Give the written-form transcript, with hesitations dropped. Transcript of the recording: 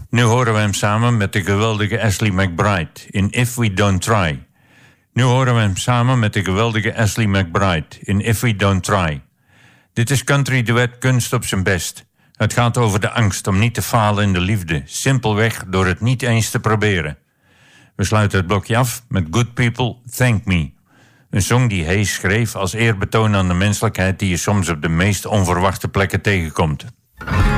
Nu horen we hem samen met de geweldige Ashley McBryde in If We Don't Try. If We Don't Try. Dit is country duet kunst op zijn best. Het gaat over de angst om niet te falen in de liefde, simpelweg door het niet eens te proberen. We sluiten het blokje af met Good People, Thank Me. Een song die Hayes schreef als eerbetoon aan de menselijkheid die je soms op de meest onverwachte plekken tegenkomt.